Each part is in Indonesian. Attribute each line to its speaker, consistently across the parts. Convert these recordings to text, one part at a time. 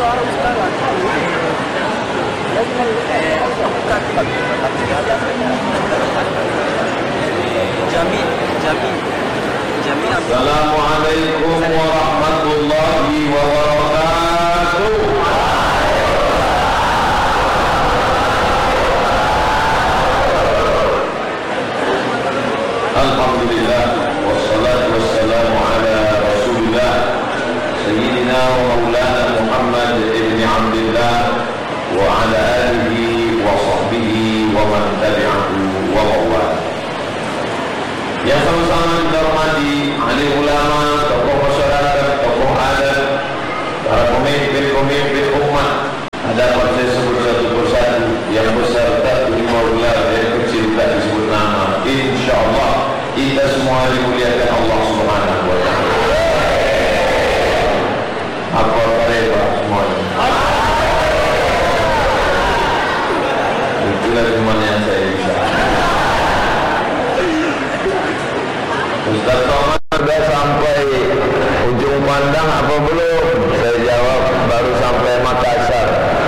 Speaker 1: Assalamualaikum warahmatullahi wabarakatuh. Alhamdulillah, wassalatu wassalamu ala rasulillah Sayyidina wa maulana Muhammad ibn Abdullah wa ala alihi wa sahbihi wa man tabi'ahu wa mawala. Yang sama-sama dihormati alim ulama, tokoh masyarakat, tokoh adat, para pemimpin umat. Ada partai sebut satu persatu, yang besar tak dimaulah, yang kecil tak disebut nama. InsyaAllah kita semua dimuliakan Allah Subhanahu wa ta'ala. Apa kabar semuanya? Itulah semuanya saya bisa. Ustaz Thomas sudah sampai ujung pandang apa belum? Saya jawab baru sampai Makassar.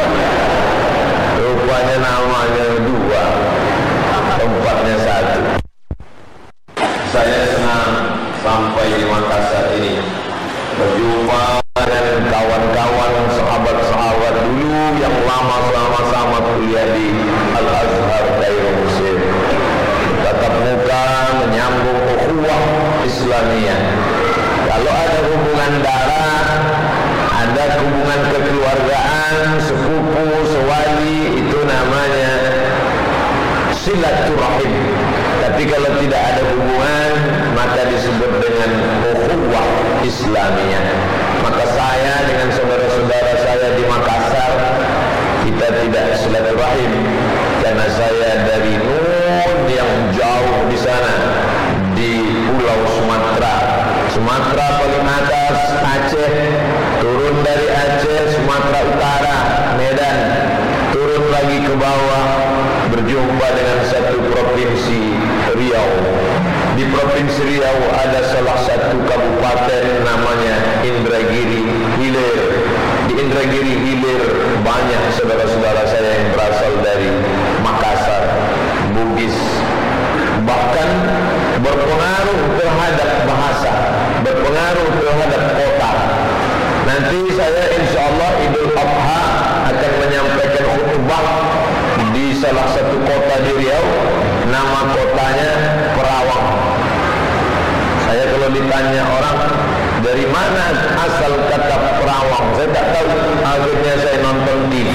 Speaker 1: Rupanya namanya dua, tempatnya satu. Saya senang sampai di Makassar ini, berjumpa dengan kawan-kawan sahabat-sahabat dulu yang lama sama-sama kuliah di Al-Azhar Kairo Mesir. Tatap muka menyambung ukhuwah Islamiyah. Kalau ada hubungan darah, ada hubungan kekeluargaan, sepupu, sewali, itu namanya silaturahim. Tapi kalau tidak ada hubungan, maka disebut dengan ukhuwah Islamiyah. Maka saya dengan saudara-saudara saya di Makassar, kita tidak silaturahim karena saya dari Nun yang jauh di sana, di Pulau Sumatera. Sumatera paling atas Aceh, turun dari Aceh Sumatera Utara Medan, turun lagi ke bawah berjumpa dengan satu provinsi Riau. Di provinsi Riau ada salah satu kabupaten namanya Indragiri Hilir. Di Indragiri Hilir banyak saudara-saudara saya yang berasal dari Makassar, Bugis. Bahkan berpengaruh terhadap bahasa, berpengaruh terhadap kota. Nanti saya insyaAllah Idul Adha akan menyampaikan khutbah di salah satu kota di Riau. Nama kotanya Perawang. Saya kalau ditanya orang dari mana asal kata Perawang, saya tak tahu. Akhirnya saya nonton TV.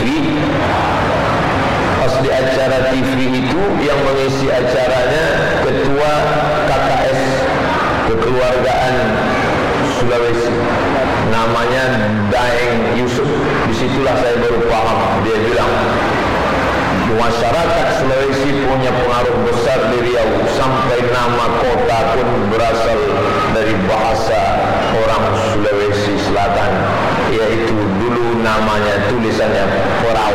Speaker 1: Pas di acara TV itu yang mengisi acaranya Ketua KKS Kekeluargaan Sulawesi, namanya Daeng Yusuf. Disitulah saya baru paham. Dia bilang masyarakat Sulawesi punya pengaruh besar di Riau, sampai nama kota pun berasal dari bahasa orang Sulawesi Selatan, yaitu dulu namanya tulisannya Perawang.